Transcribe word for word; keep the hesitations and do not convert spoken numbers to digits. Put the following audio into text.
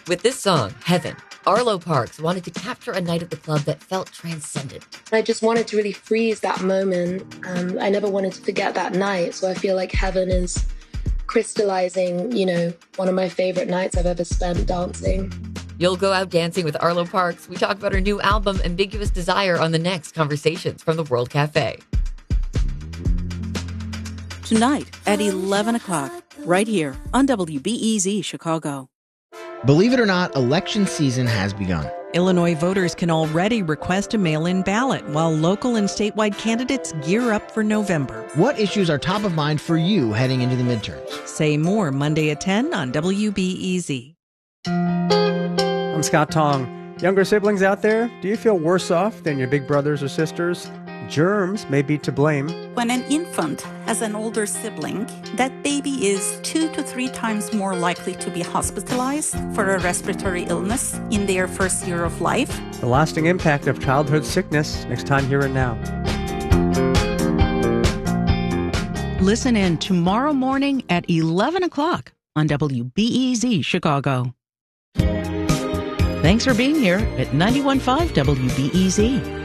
With this song, Heaven, Arlo Parks wanted to capture a night at the club that felt transcendent. I just wanted to really freeze that moment. Um, I never wanted to forget that night, so I feel like Heaven is crystallizing, you know, one of my favorite nights I've ever spent dancing. You'll go out dancing with Arlo Parks. We talk about her new album, Ambiguous Desire, on the next Conversations from the World Cafe. Tonight at eleven o'clock, right here on W B E Z Chicago. Believe it or not, election season has begun. Illinois voters can already request a mail-in ballot, while local and statewide candidates gear up for November. What issues are top of mind for you heading into the midterms? Say more Monday at ten on W B E Z. I'm Scott Tong. Younger siblings out there, do you feel worse off than your big brothers or sisters? Germs may be to blame. When an infant has an older sibling, that baby is two to three times more likely to be hospitalized for a respiratory illness in their first year of life. The lasting impact of childhood sickness, next time Here and Now. Listen in tomorrow morning at eleven o'clock on W B E Z Chicago. Thanks for being here at ninety-one point five W B E Z.